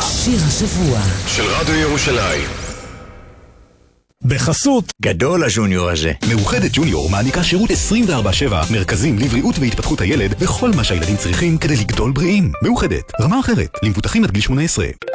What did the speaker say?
שיר השבוע של רדיו ירושלים. בחסות גדול הג'וניור הזה. מאוחדת ג'וניור מעניקה שירות 24/7, מרכזים לבריאות והתפתחות הילד וכל מה שהילדים צריכים כדי לגדול בריאים. מאוחדת, רמה אחרת, למבוטחים עד גיל 18.